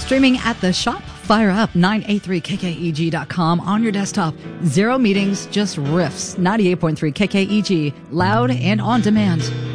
Streaming at the shop, fire up 983kkeg.com on your desktop. Zero meetings, just riffs. 98.3 KKEG, loud and on demand.